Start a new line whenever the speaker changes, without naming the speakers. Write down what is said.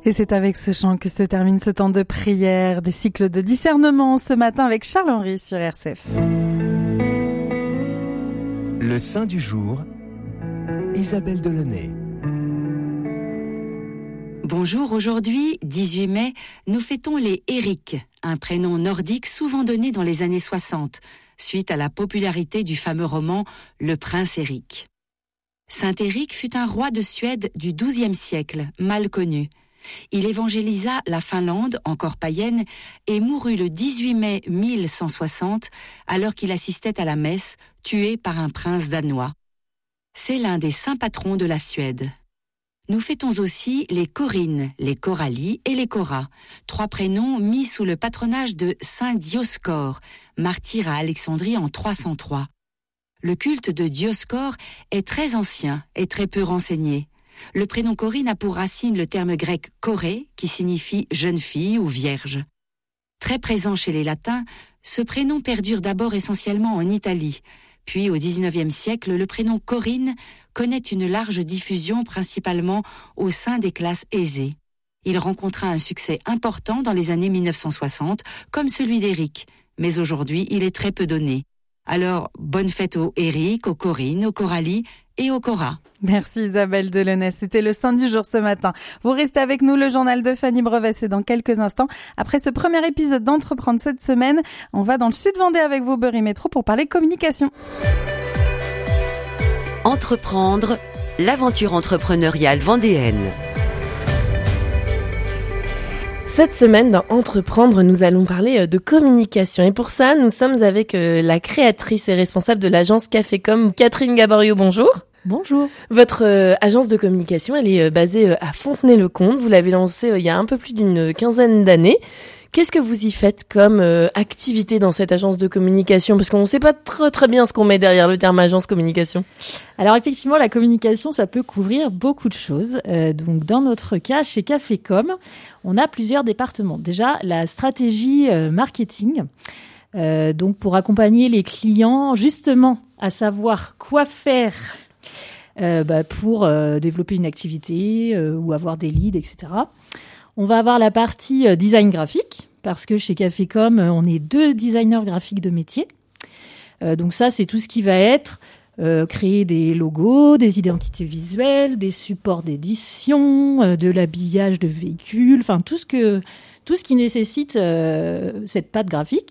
Et c'est avec ce chant que se termine ce temps de prière, des cycles de discernement ce matin avec Charles-Henri sur RCF.
Le saint du jour, Isabelle Delaunay.
Bonjour, aujourd'hui, 18 mai, nous fêtons les Éric, un prénom nordique souvent donné dans les années 60, suite à la popularité du fameux roman Le Prince Éric. Saint Éric fut un roi de Suède du XIIe siècle, mal connu. Il évangélisa la Finlande, encore païenne, et mourut le 18 mai 1160, alors qu'il assistait à la messe, tué par un prince danois. C'est l'un des saints patrons de la Suède. Nous fêtons aussi les Corines, les Coralie et les Cora, trois prénoms mis sous le patronage de saint Dioscore, martyr à Alexandrie en 303. Le culte de Dioscore est très ancien et très peu renseigné. Le prénom Corine a pour racine le terme grec choré, qui signifie jeune fille ou vierge. Très présent chez les latins, ce prénom perdure d'abord essentiellement en Italie. Puis au XIXe siècle, le prénom Corine connaît une large diffusion principalement au sein des classes aisées. Il rencontra un succès important dans les années 1960, comme celui d'Éric, mais aujourd'hui il est très peu donné. Alors, bonne fête aux Éric, aux Corines, aux Coralie et aux Cora.
Merci Isabelle Delaunay, c'était le saint du jour ce matin. Vous restez avec nous, le journal de Fanny Brevet, c'est dans quelques instants. Après ce premier épisode d'Entreprendre cette semaine, on va dans le sud Vendée avec vos Berry Métro pour parler communication.
Entreprendre, l'aventure entrepreneuriale vendéenne.
Cette semaine, dans Entreprendre, nous allons parler de communication. Et pour ça, nous sommes avec la créatrice et responsable de l'agence Cafécom, Catherine Gaborio. Bonjour.
Bonjour.
Votre agence de communication, elle est basée à Fontenay-le-Comte. Vous l'avez lancée il y a un peu plus d'une quinzaine d'années. Qu'est-ce que vous y faites comme activité dans cette agence de communication ? Parce qu'on ne sait pas très bien ce qu'on met derrière le terme agence communication.
Alors effectivement, la communication, ça peut couvrir beaucoup de choses. Donc dans notre cas, chez Cafécom, on a plusieurs départements. Déjà, la stratégie marketing, donc pour accompagner les clients justement à savoir quoi faire pour développer une activité ou avoir des leads, etc. On va avoir la partie design graphique, parce que chez Cafécom, on est 2 designers graphiques de métier. Donc ça, c'est tout ce qui va être créer des logos, des identités visuelles, des supports d'édition, de l'habillage de véhicules, enfin tout ce qui nécessite cette patte graphique.